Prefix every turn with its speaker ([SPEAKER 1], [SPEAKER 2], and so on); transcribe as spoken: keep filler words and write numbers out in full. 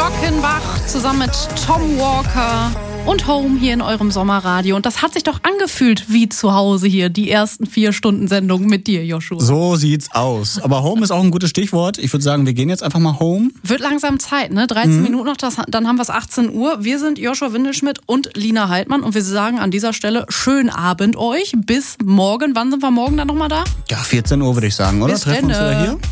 [SPEAKER 1] Rockenbach zusammen mit Tom Walker und Home hier in eurem Sommerradio. Und das hat sich doch angefühlt wie zu Hause hier, die ersten vier Stunden Sendung mit dir, Joshua.
[SPEAKER 2] So sieht's aus. Aber Home ist auch ein gutes Stichwort. Ich würde sagen, wir gehen jetzt einfach mal home.
[SPEAKER 1] Wird langsam Zeit, ne? dreizehn mhm. Minuten noch, das, dann haben wir es achtzehn Uhr. Wir sind Joshua Windelschmidt und Lina Heidmann und wir sagen an dieser Stelle schönen Abend euch. Bis morgen. Wann sind wir morgen dann nochmal da?
[SPEAKER 2] Ja, vierzehn Uhr würde ich sagen, oder?
[SPEAKER 1] Bis
[SPEAKER 2] Treffen wir uns
[SPEAKER 1] denne.
[SPEAKER 2] wieder hier.